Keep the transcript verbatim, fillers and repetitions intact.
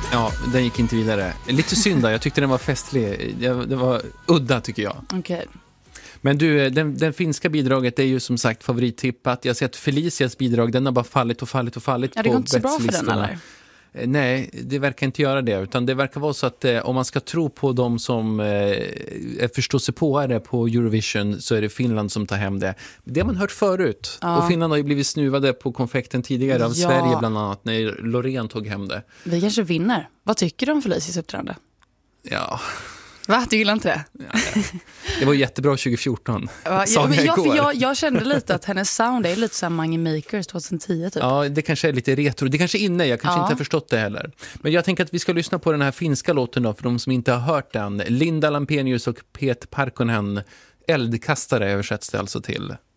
Ja, den gick inte vidare. Lite synd där, jag tyckte den var festlig. Det var udda tycker jag. Okej. Okay. Men du, den, den finska bidraget är ju som sagt favorittippat. Jag har sett Felicias bidrag, den har bara fallit och fallit och fallit. Ja, det går inte så bra för den eller? Nej, det verkar inte göra det. Utan det verkar vara så att eh, om man ska tro på de som eh, är förståsigpåare på Eurovision så är det Finland som tar hem det. Det har man hört förut. Ja. Och Finland har ju blivit snuvade på konfekten tidigare av ja. Sverige bland annat när Loreen tog hem det. Vi kanske vinner. Vad tycker du om Felicias uppträdande? Ja... Va? Du gillar inte det? Ja, det var jättebra tjugo fjorton. Ja, jag, men jag, för jag, jag kände lite att hennes sound är lite som Mange Makers tjugohundratio typ. Ja, det kanske är lite retro. Det kanske är inne, jag kanske ja. inte har förstått det heller. Men jag tänker att vi ska lyssna på den här finska låten då, för de som inte har hört den. Linda Lampenius och Pet Parkkonen, eldkastare översätts det alltså till.